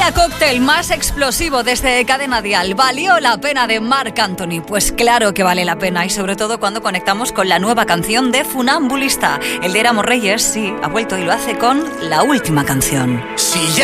Vaya cóctel más explosivo desde Cadena Dial. ¿Valió la pena de Marc Anthony? Pues claro que vale la pena, y sobre todo cuando conectamos con la nueva canción de Funambulista. El de Éramos Reyes, sí, ha vuelto y lo hace con la última canción. Si ya